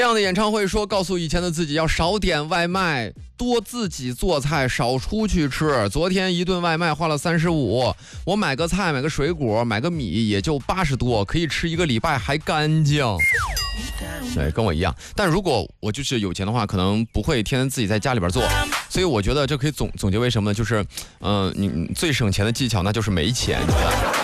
这样的演唱会说，告诉以前的自己要少点外卖，多自己做菜，少出去吃。昨天一顿外卖花了35，我买个菜，买个水果，买个米也就80多，可以吃1个礼拜还干净。对，跟我一样。但如果我就是有钱的话，可能不会天天自己在家里边做。所以我觉得这可以总结为什么呢？就是，你最省钱的技巧那就是没钱。